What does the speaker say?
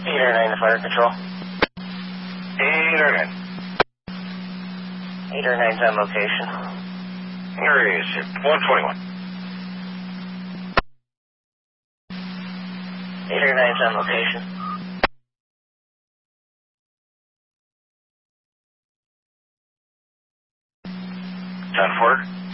809 to fire control. 809. 809's on location. Here he is, 121. 809's on location. 10-4.